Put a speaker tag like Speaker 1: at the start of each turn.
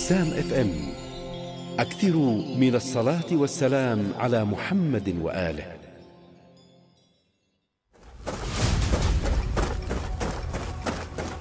Speaker 1: بسام اف ام. أكثروا من الصلاة والسلام على محمد وآله.